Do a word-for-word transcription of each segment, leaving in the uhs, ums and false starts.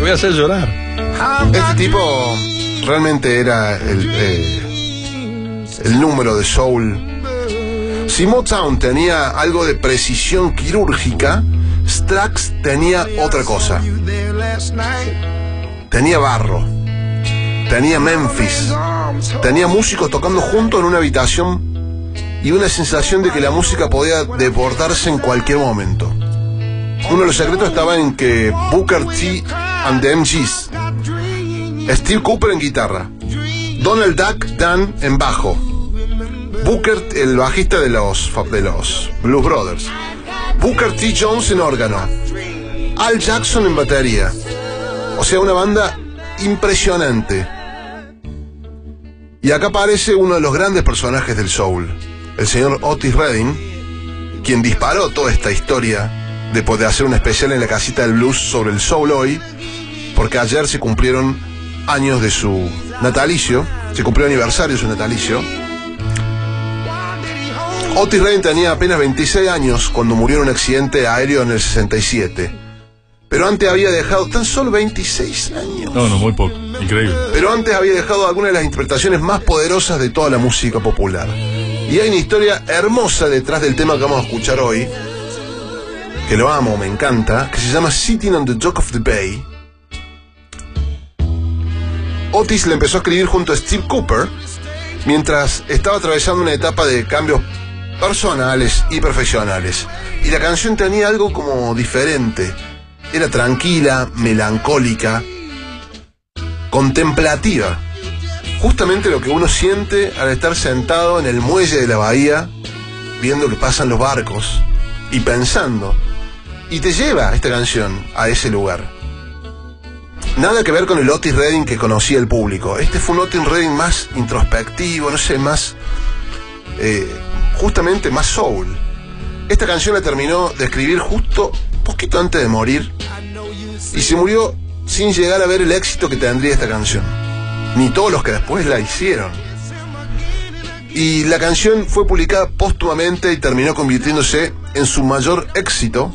voy a hacer llorar. Este tipo realmente era el, eh, el número de soul. Si Motown tenía algo de precisión quirúrgica, Stax tenía otra cosa. Tenía barro, tenía Memphis, tenía músicos tocando juntos en una habitación y una sensación de que la música podía desbordarse en cualquier momento. Uno de los secretos estaba en que Booker T and the M Gs, Steve Cooper en guitarra, Donald Duck Dan en bajo, Booker, el bajista de los, de los Blues Brothers, Booker T. Jones en órgano, Al Jackson en batería. O sea, una banda impresionante. Y acá aparece uno de los grandes personajes del soul, el señor Otis Redding, quien disparó toda esta historia de poder hacer un especial en la casita del blues sobre el soul hoy, porque ayer se cumplieron años de su natalicio, se cumplió aniversario de su natalicio. Otis Redding tenía apenas veintiséis años cuando murió en un accidente aéreo en el sesenta y siete. Pero antes había dejado tan solo veintiséis años. No, no, muy poco. Increíble. Pero antes había dejado algunas de las interpretaciones más poderosas de toda la música popular. Y hay una historia hermosa detrás del tema que vamos a escuchar hoy, que lo amo, me encanta, que se llama Sitting on the Dock of the Bay. Otis le empezó a escribir junto a Steve Cooper mientras estaba atravesando una etapa de cambios personales y profesionales. Y la canción tenía algo como diferente. Era tranquila, melancólica, contemplativa. Justamente lo que uno siente al estar sentado en el muelle de la bahía, viendo que pasan los barcos y pensando. Y te lleva esta canción a ese lugar. Nada que ver con el Otis Redding que conocía el público. Este fue un Otis Redding más introspectivo, no sé, más... Eh, justamente más soul. Esta canción la terminó de escribir justo poquito antes de morir y se murió sin llegar a ver el éxito que tendría esta canción, ni todos los que después la hicieron. Y la canción fue publicada póstumamente y terminó convirtiéndose en su mayor éxito,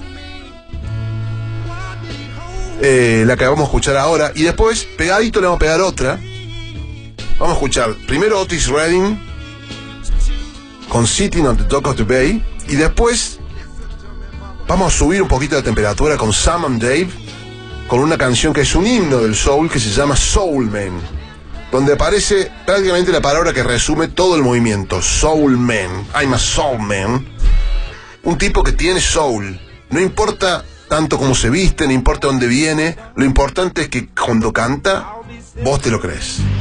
eh, la que vamos a escuchar ahora. Y después, pegadito, le vamos a pegar otra. Vamos a escuchar primero Otis Redding con Sitting on the Dock of the Bay, y después vamos a subir un poquito la temperatura con Sam and Dave, con una canción que es un himno del soul que se llama Soul Man, donde aparece prácticamente la palabra que resume todo el movimiento, Soul Man. I'm a Soul Man. Un tipo que tiene soul. No importa tanto cómo se viste, no importa dónde viene, lo importante es que cuando canta, vos te lo crees.